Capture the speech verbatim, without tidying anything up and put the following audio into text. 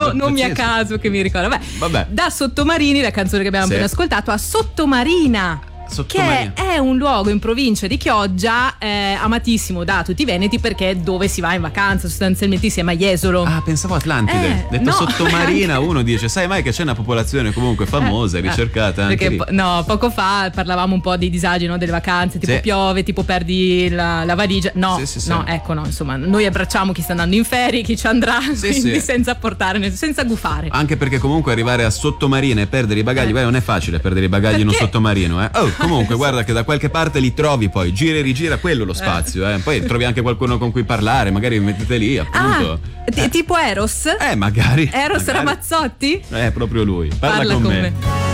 no, nomi a caso che mi ricordo. Vabbè, Vabbè. Da Sottomarini, la canzone che abbiamo sì. appena ascoltato, a Sottomarina. Che è un luogo in provincia di Chioggia eh, amatissimo da tutti i veneti, perché è dove si va in vacanza sostanzialmente insieme a Jesolo. Ah, pensavo Atlantide. Eh, detto no. Sottomarina, uno dice sai mai che c'è una popolazione comunque famosa, eh, ricercata anche perché lì. Po- no, poco fa parlavamo un po' dei disagi, no, delle vacanze, tipo sì. piove, tipo perdi la, la valigia. No, sì, sì, sì. no, ecco, no, insomma, noi abbracciamo chi sta andando in ferie, chi ci andrà, sì, quindi sì. senza portare, senza gufare. Anche perché comunque arrivare a Sottomarina e perdere i bagagli, eh. beh, non è facile perdere i bagagli perché? in un sottomarino, eh. Oh, comunque guarda che da qualche parte li trovi, poi gira e rigira quello lo spazio, eh. Poi trovi anche qualcuno con cui parlare, magari vi mettete lì, appunto. Ah, t- tipo Eros? Eh, magari. Eros magari. Ramazzotti? Eh, proprio lui. Parla, Parla con, con me. me.